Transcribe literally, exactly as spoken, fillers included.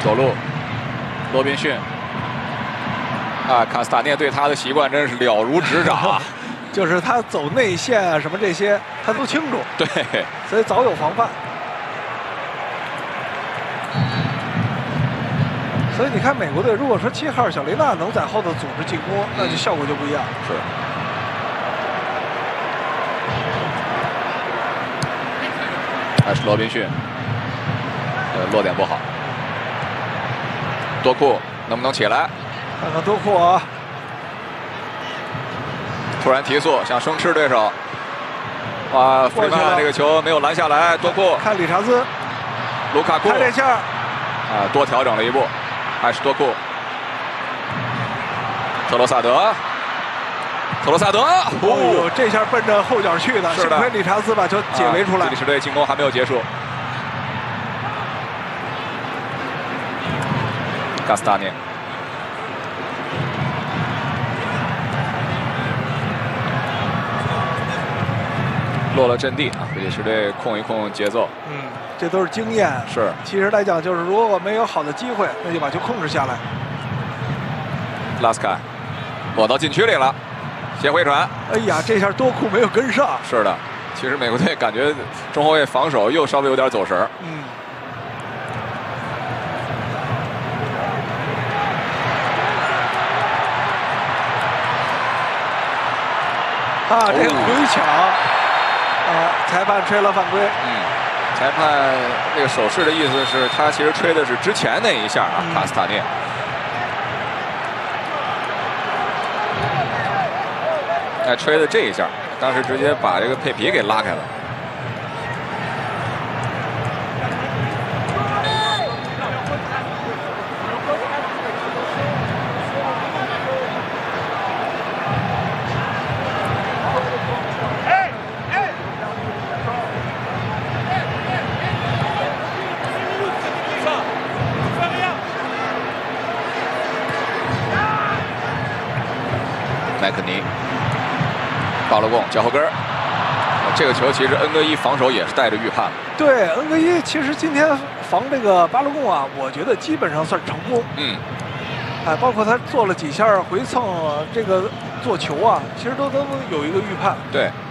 左路，罗宾逊。啊，卡斯塔涅对他的习惯真是了如指掌， 就是他走内线啊什么这些他都清楚， 对， 所以早有防范。所以你看美国队，如果说七号小雷纳能在后头组织进攻，那就效果就不一样。 是。还是罗宾逊，呃，落点不好。多库能不能起来？ 看看多库啊！ 突然提速，想生吃对手。哇，弗里曼这个球没有拦下来。多库看理查兹， 卢卡库看这下， 啊，多调整了一步。还是多库，特罗萨德，特罗萨德， 哦呦，这下奔着后脚去的，幸亏理查兹把球解围出来。 比利时队进攻还没有结束。卡斯塔涅。落了阵地啊，比利时队控一控节奏。 嗯，这都是经验。 是， 其实来讲，就是如果没有好的机会，那就把球控制下来。 拉斯凯落到禁区里了，先回传。 哎呀，这下多库没有跟上。 是的，其实美国队感觉中后卫防守又稍微有点走神。 嗯。啊，这个回抢。啊！裁判吹了犯规。 嗯，裁判那个手势的意思是他其实吹的是之前那一下啊，嗯、卡斯塔涅。哎，吹的这一下，当时直接把这个佩皮给拉开了。麦克尼，巴洛贡脚后跟儿，这个球其实恩格伊防守也是带着预判。 对，恩格伊其实今天防这个巴洛贡啊，我觉得基本上算成功。 嗯， 哎，包括他做了几下回蹭这个做球啊，其实都都有一个预判。 对。